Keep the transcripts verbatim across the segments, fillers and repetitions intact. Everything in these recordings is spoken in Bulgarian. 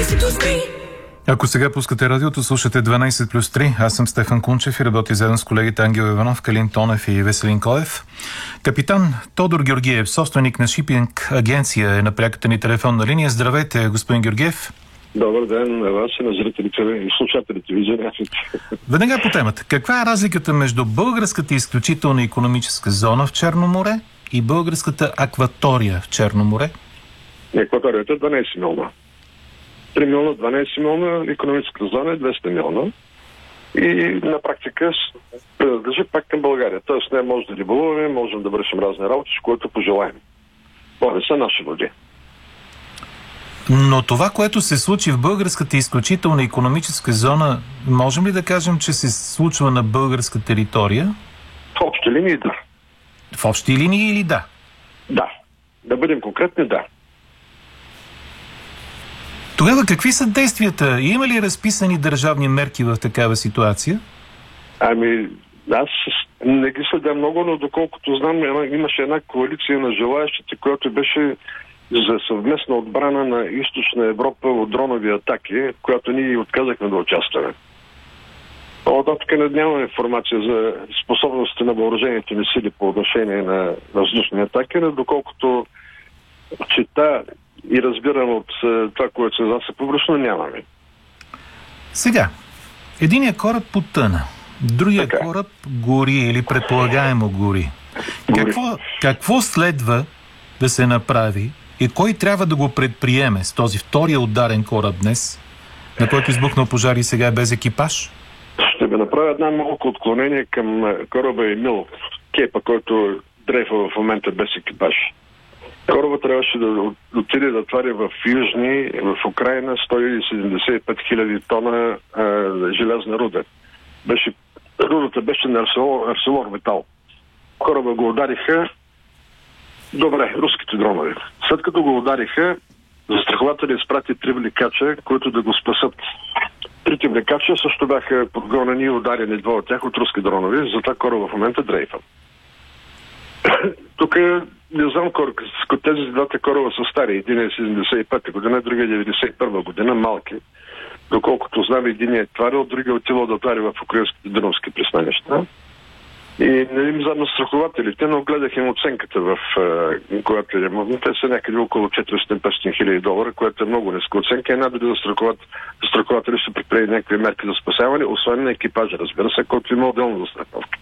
Ако сега пускате радиото, слушате дванайсет плюс три. Аз съм Стефан Кунчев и работя заедно с колегите Ангел Иванов, Калин Тонев и Веселин Коев. Капитан Тодор Георгиев, собственик на шипинг агенция, е на пряката ни телефонна линия. Здравейте, господин Георгиев. Добър ден на вас и на зрителите и слушателите ви. Веднага по темата. Каква е разликата между българската изключителна икономическа зона в Черно море и българската акватория в Черно море? Акваторията е дванайсет милиона. три милиона, дванайсет милиона, икономическата зона е двеста милиона. И на практика принадлежи пак към България. Тоест не може да риболуваме, можем да вършим разни работи, с което пожелаем. Това са наши води. Но това, което се случи в българската изключителна икономическа зона, можем ли да кажем, че се случва на българска територия? В общи линии да. В общи линии или да? Да. Да бъдем конкретни, да. Тогава какви са действията? Има ли разписани държавни мерки в такава ситуация? Ами, аз не ги следя много, но доколкото знам, имаше една коалиция на желаящите, която беше за съвместна отбрана на Източна Европа от дронови атаки, в която ние отказахме да участваме. Оттатък не нямаме информация за способностите на въоръжените ни сили по отношение на въздушни атаки, но доколкото чета и разбирам от това, което се знася публично, нямаме. Сега, единият кораб потъна, другият така. кораб гори или предполагаемо гори. гори. Какво, какво следва да се направи и кой трябва да го предприеме с този втория ударен кораб днес, на който избухнал пожар и сега е без екипаж? Ще ви направя една малко отклонение към кораба Емил, кепа, който дрейфа в момента без екипаж. Кораба трябваше да отиде да тваря в Южни, в Украйна, сто седемдесет и пет хиляди тона а, желязна руда. Беше, рудата беше на Арселор Метал. Кораба го удариха. Добре, руските дронове. След като го удариха, застрахователи изпрати три влекача, които да го спасат. Трите влекача също бяха подгонени и ударени два от тях от руски дронови, затова кораба в момента дрейфа. Тук не знам колко, тези двата кораба са стари. Един е седемдесет и пета година, другия деветдесет и първа година, малки. Доколкото знам, един е тварил, другия отивал да твари в украинските дъновски пристанища. И не им знам на страхователите, но гледах им оценката в uh, която е ремонт. Те са някъде около четиристотин до петстотин хиляди долара, което е много ниска оценка. Една дали да страхователи ще предприемат някакви мерки за спасяване, освен на екипажа, разбира се, който има отделно застраховка.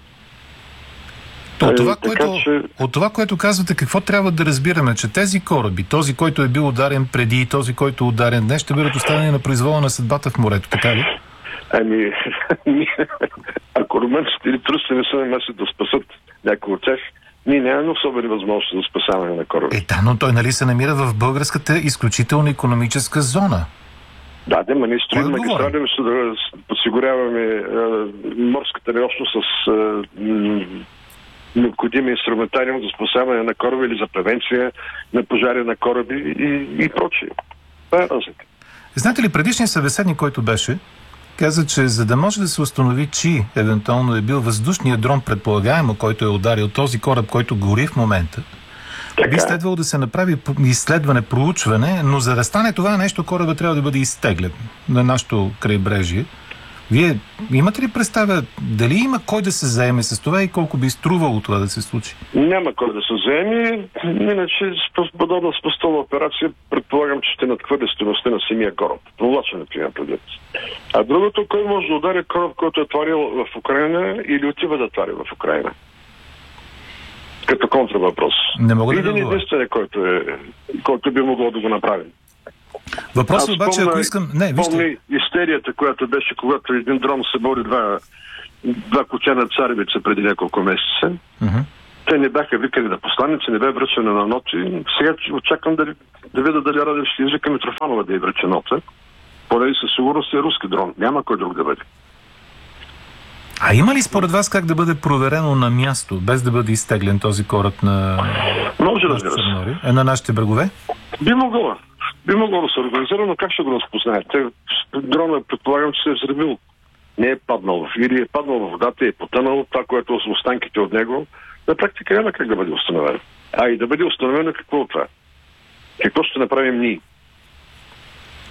От това, което, че... от това, което казвате, какво трябва да разбираме? Че тези кораби, този, който е бил ударен преди и този, който е ударен днес, ще бъдат оставени на произвола на съдбата в морето, така ли? Ами, ако румънците или турците не са намесят да спасат някой от тях, ние нямаме особени възможности за спасяване на кораби. Е, да, но той нали се намира в българската изключително икономическа зона? Да, да, ма ние строим магистрали, за да подсигуряваме е, морската ни общност с е, необходими инструментариум за спасяване на кораби или за превенция на пожари на кораби и, и прочие. Това е разлика. Знаете ли, предишният събеседник, който беше, каза, че за да може да се установи, чи евентуално е бил въздушният дрон, предполагаемо, който е ударил този кораб, който гори в момента, така би следвало да се направи изследване, проучване, но за да стане това нещо, кораба трябва да бъде изтеглен на нашето крайбрежие. Вие имате ли представа дали има кой да се заеме с това и колко би струвало това да се случи? Няма кой да се заеме, иначе с подобна спасителна операция предполагам, че ще надхвърли стойността на самия кораб. Провлачването на предвид. А другото, кой може да удари кораб, който е тварил в Украйна или отива да твари в Украйна? Като контравъпрос. Не мога да Един единствен, който, е, който би могло да го направи. Въпросът обаче, ако искам... Не, вижте. Помни истерията, която беше, когато един дрон се бори два, два кучена царевица преди няколко месеца. Uh-huh. Те не бяха викани на посланици, не бе връчена на ноти. Сега очаквам да, да видя дали Радев ще извика Митрофанова да я връча нота. Поради със сигурност е руски дрон. Няма кой друг да бъде. А има ли според вас как да бъде проверено на място, без да бъде изтеглен този кораб на... Може, разбира се. Е, на нашите брегове? Би могло. Би могло да се организира, но как ще го разпознаете? Дрона, предполагам, че се е взривил. Не е паднал. Или е паднал в водата, е потънал. Това, което са останките от него, на практика няма как да бъде установено. А и да бъде установено какво от това? Какво ще направим ние?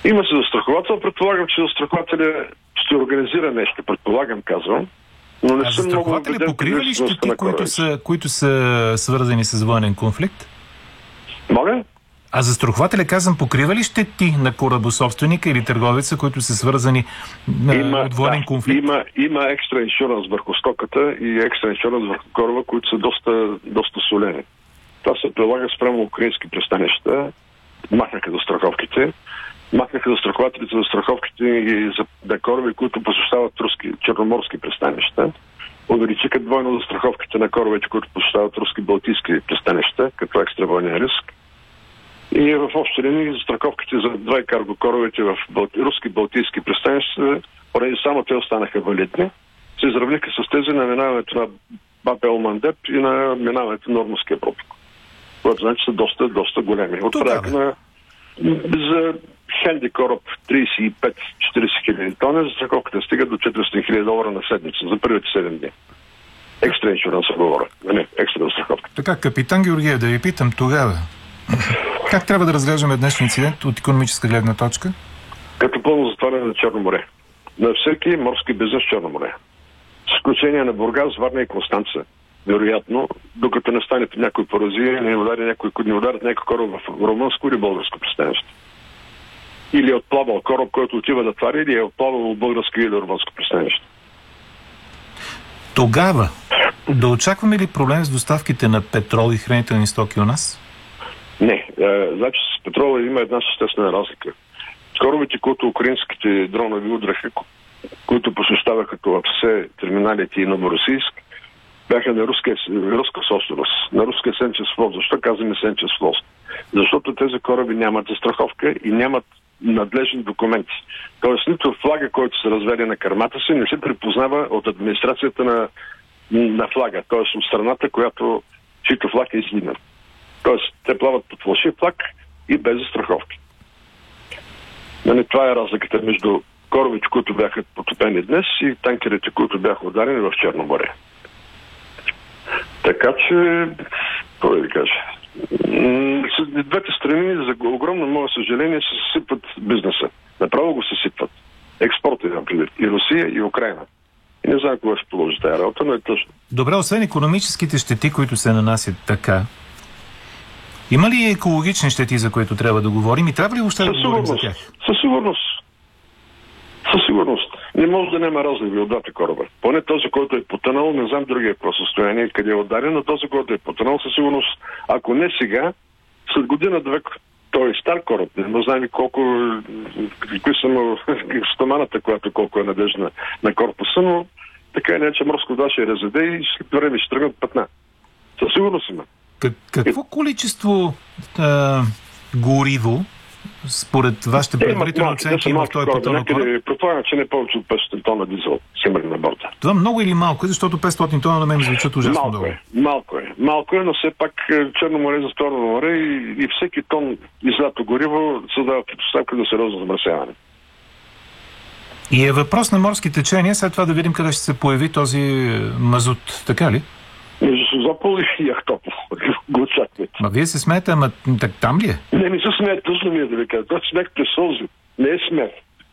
Има се застраховател, предполагам, че застрахователя ще организира нещо, предполагам, казвам. Но не а съм много убеден. застрахователя покрива ли щети, които са, които са свързани с военен конфликт? Моля? А застрахователя, казвам, покрива ли щети на корабособственика или търговеца, които са свързани има, от военен да, конфликт? Има, има екстра иншуранс върху стоката и екстра иншуранс върху кораба, които са доста, доста солени. Това се прилага спрямо украински пристанища. Махнаха застраховките. Махнаха застрахователите за страховките и за кораби, които посещават руски, черноморски пристанища. Увеличиха двойно застраховките на корабите, които посещават руски балтийски пристанища, като екстра военен риск. И в общи линии застраховките за два и карго корабите в балти, руски балтийски пристанища, поради само те останаха валидни, се изравниха с тези на минаването на Бабел Мандеб и на минаването на Нормандския протокол. Това значи са доста, доста големи. От порядъка на за хенди кораб трийсет и пет до четирийсет хиляди тона, застраховката стига до четиристотин хиляди долара на седмица за първите седем дни. Екстра иншуранс се говоря. Не, екстра застраховка. Така, капитан Георгиев, да ви питам тогава. Как трябва да разглеждаме днешния инцидент от икономическа гледна точка? Като пълно затваряне на Черно море. На всеки морски бизнес в Черно море. С изключение на Бургас, Варна и Констанца. Вероятно, докато не стане някой поразие, не удари някой, не ударят някой кораб в румънско или българско пристанище. Или е отплавал кораб, който отива да твари, или е отплавал в българско или румънско пристанище. Тогава, да очакваме ли проблем с доставките на петрол и хранителни стоки у нас? Не. Е, значи с петрола има една съществена разлика. Корабите, които украинските дронови удраха, които посещаваха това все терминалите и Новоросийск, бяха на руска, руска собственост, на руския Сенчев флот. Защо казваме Сенчев флот? Защото тези кораби нямат застраховка и нямат надлежни документи. Тоест, нито флага, който се разведе на кърмата си, не се припознава от администрацията на, на флага, т.е. от страната, която чийто флаг е излинен. Тоест, те плават под фалшив флаг и без застраховки. Нали, това е разликата между корабите, които бяха потопени днес, и танкерите, които бяха ударени в Черно море. Така че, какво да ви кажа, двете страни, за огромно мое съжаление, се съсипват бизнеса. Направо го съсипват. Експорта имам предвид. И Русия, и Украина. И не знам кога ще положи тази работа, но е точно. Добре, освен икономическите щети, които се нанасят така, има ли екологични щети, за които трябва да говорим, и трябва ли въобще да говорим за тях? Със сигурност. Със сигурност. Не може да няма разливи от двата кораба. Поне този, който е потънал, не знам другия какво състояние, къде е ударен, но този, който е потънал, със сигурност, ако не сега, след година-две, той е стар кораб. Не знаем колко, какви са му стоманата, която колко е надежна на корпуса, но така е, че морско вода ще разяде и след време ще тръгнат пътна. Със сигурност има. Как, какво количество а, гориво според вашите предварителни оценки има в този потънал кораб? Предполагам, че не повече от петстотин тона дизел симрен на борда. Това много или малко е, защото петстотин тона на мен ми звучат ужасно малко много. Е, малко е. Малко е, но все пак Черно море за Черно море и, и всеки тон излято гориво създава предпоставка за сериозно замърсяване. И е въпрос на морски течения, след това да видим къде ще се появи този мазут, така ли? Между Созопол и Ахтопол. Го очаквайте. Ма вие се смеете, ама так там ли е? Не, не се смеете, точно ми е да ви кажа. Това смех през сълзи. Не е смех.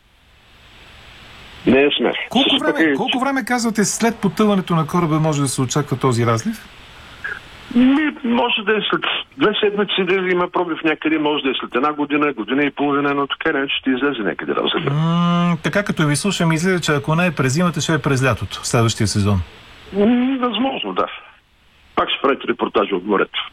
Не е смех. Колко време, е... колко време казвате след потъването на кораба може да се очаква този разлив? Ми, може да е след две седмици да има пробив някъде, може да е след една година, година и половина, но така не, ще излезе някъде разлив. М- така като ви слушам, излезе, че ако не е през зимата, ще е през лятото, следващия сезон. М- възможно, да. Пак ще правите репортажи от морето.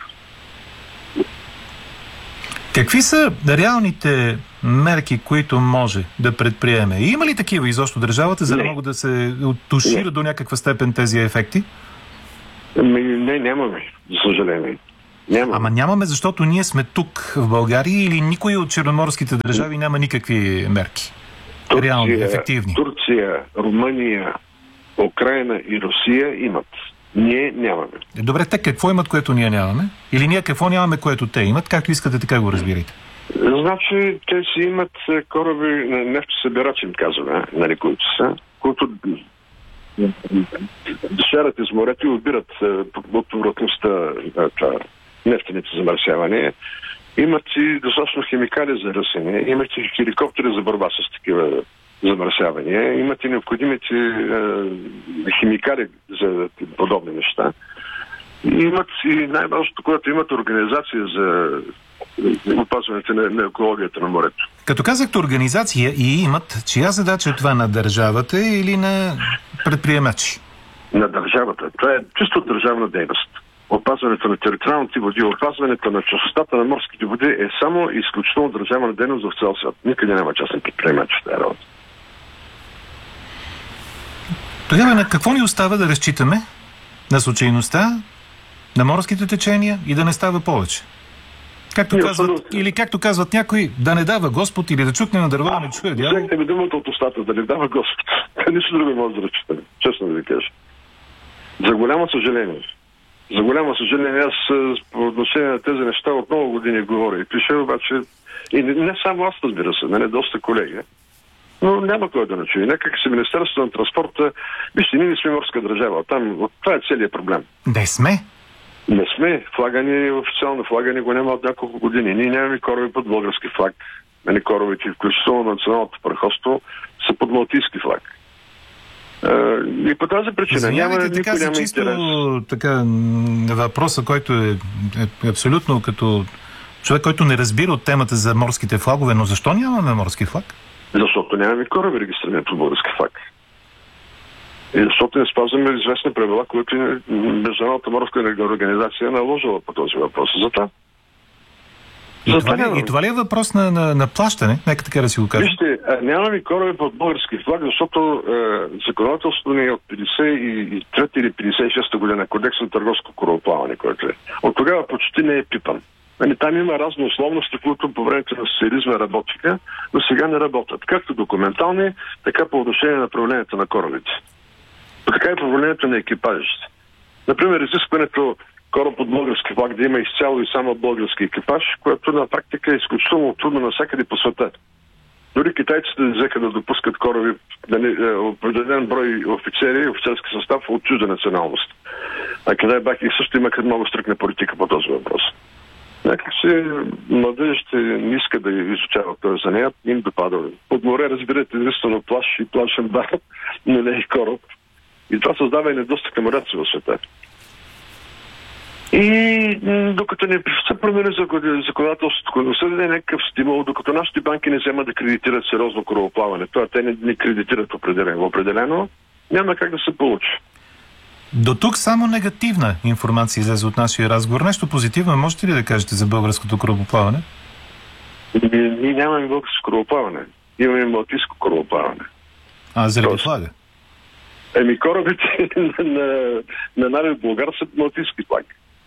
Какви са реалните мерки, които може да предприеме? И има ли такива изобщо държавата, за да могат да се тушират до някаква степен тези ефекти? Ами, не, нямаме, за съжаление. Нямаме. Ама нямаме, защото ние сме тук в България или никой от черноморските държави няма никакви мерки? Турция, реални, ефективни. Турция, Румъния, Украина и Русия имат. Ние нямаме. Добре, те какво имат, което ние нямаме? Или ние какво нямаме, което те имат? Както искате, така го разбирайте. Значи, те си имат кораби, нефтосъбирачи, им казваме, нали, които са, които шарят из морето и отбират от повърхността нефтените замърсявания. Имат и достатъчно химикали за ръсене, имат и хеликоптери за борба с такива замърсявания, имат и необходимите е, химикали за подобни неща. И имат и най-важното, когато имат организация за опазването на, на екологията на морето. Като казахте организация и имат, чия задача е това, на държавата или на предприемачи? На държавата. Това е чисто държавна дейност. Опазването на териториалните води, опазването на чистотата на морските води е само изключително държавна дейност в цял свят. Никъде няма частен предприемач в тази работа. Тогава на какво ни остава да разчитаме? На случайността, на морските течения и да не става повече? Както казват, или както казват някои, да не дава Господ или да чукне на дърво, да не чуе дявол. Взехте ми думата от устата, да не дава Господ. Нищо друго може да разчитаме, честно да ви кажа. За голямо съжаление. За голямо съжаление, аз по отношение на тези неща от много години говоря и пиша, обаче и не, не само аз, разбира се, не доста колеги, но няма кой да начуе. Някак си Министерството на транспорта, вижте, ние не сме морска държава, там това е целият проблем. Не сме? Не сме. Флага ни, официално флага ни го няма от няколко години. Ние нямаме кораби под български флаг. Нали, корабите, включително националното параходство, са под малтийски флаг. И по тази причина Извинявайте, няма, така никой няма чисто, интерес. Така, въпроса, който е, е абсолютно като човек, който не разбира от темата за морските флагове, но защо нямаме морски флаг? Защото нямаме кораби регистрирани под български флаг. И защото не спазваме известни правила, които Международната морска организация е наложила по този въпрос. Затова. И, За това, ли, и това ли е въпрос на, на, на плащане? Нека така да си го кажа. Вижте, нямаме кораби под български флаг, защото е, законодателството ни е от петдесет и трета или петдесет и шеста година, кодекс на търговско корабоплаване, който е. От тогава почти не е пипан. Ами, там има разни условности, които по времето на социализма работиха, но сега не работят. Както документални, така по отношение на правлението на корабите. Така и по правлението на екипажите. Например, изискването кораб под български флаг да има изцяло и само български екипаж, което на практика е изключително трудно навсякъде по света. Дори китайците взеха да допускат кораби, нали, определен брой офицери и офицерски състав от чужда националност. А Китай бах и също имаха много стрикна политика по този въпрос. Някак си младежите не искат да изучават този занаят, им допада. Под море разбирате единствено плаж и плашен бар, но не и кораб. И това създава и недостиг на моряци в света. И докато не се промени законодателството, но се даде някакъв стимул, докато нашите банки не вземат да кредитират сериозно корабоплаване, това те не, не кредитират определено. Определено няма как да се получи. До тук само негативна информация излезе от нашия разговор. Нещо позитивно можете ли да кажете за българското корабоплаване? Ние, ние нямаме българско корабоплаване. Имаме малтийско корабоплаване. А, заради флага? Еми, корабите на, на, на Нарев Булгар са малтийски флаг.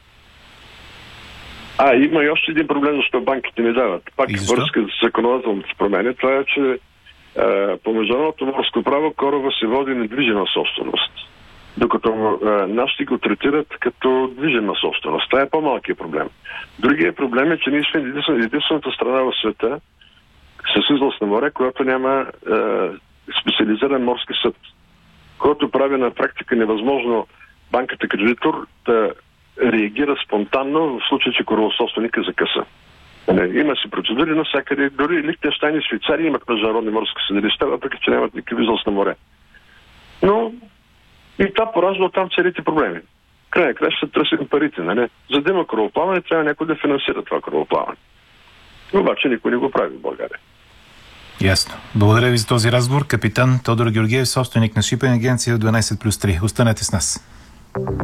А, има и още един проблем, защото банките не дават. Пак връзка с законодателното промени. Това е, че е, по международното морско право кораба се води недвижима собственост. Докато е, нашите го третират като движима собственост. Това е по-малкият проблем. Другият проблем е, че ние сме единствената страна в света с излаз на море, която няма е, специализиран морски съд, който прави на практика невъзможно банката кредитор да реагира спонтанно в случай, че корабособственика закъса. Има си процедури навсякъде, дори Лихтенщайн и Швейцария имат международни морски съдилища, въпреки че нямат никакъв излаз на море. Но и това поражда оттам целите проблеми. Крайна края ще се търсим парите, нали? За да има корабоплаване, трябва някой да финансира това корабоплаване. Обаче никой не го прави в България. Ясно. Благодаря ви за този разговор. Капитан Тодор Георгиев, собственик на Шипен агенция дванайсет плюс три. Останете с нас.